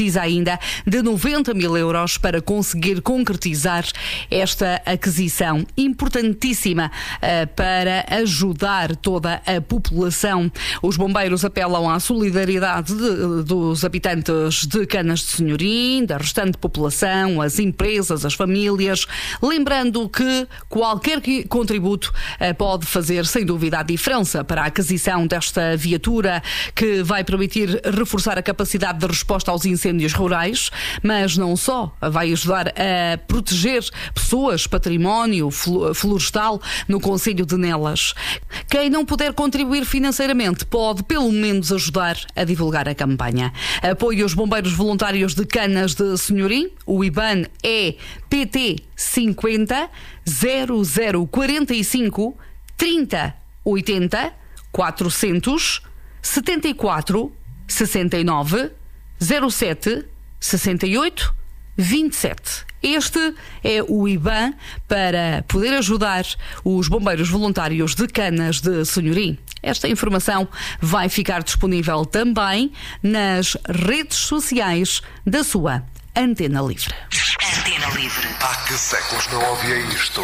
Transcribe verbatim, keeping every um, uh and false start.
precisa ainda de noventa mil euros para conseguir concretizar esta aquisição importantíssima uh, para ajudar toda a população. Os bombeiros apelam à solidariedade de, dos habitantes de Canas de Senhorim, da restante população, as empresas, as famílias, lembrando que qualquer contributo uh, pode fazer, sem dúvida, a diferença para a aquisição desta viatura que vai permitir reforçar a capacidade de resposta aos incêndios rurais, mas não só, vai ajudar a proteger pessoas, património florestal no concelho de Nelas. Quem não puder contribuir financeiramente pode pelo menos ajudar a divulgar a campanha. Apoio aos bombeiros voluntários de Canas de Senhorim. O I B A N é P T cinquenta zero zero quarenta e cinco trinta oitenta quatrocentos setenta e quatro sessenta e nove zero sete sessenta e oito vinte e sete. Este é o I B A N para poder ajudar os bombeiros voluntários de Canas de Senhorim. Esta informação vai ficar disponível também nas redes sociais da sua Antena Livre. Antena Livre. Há que séculos não ouvia isto.